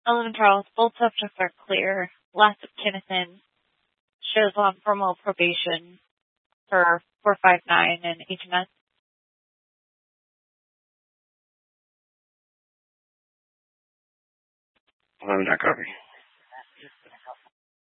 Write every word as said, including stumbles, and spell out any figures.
eleven Charles, both subjects are clear. Last of Kinnison shows on formal probation for four five nine and H M S. eleven dot copy.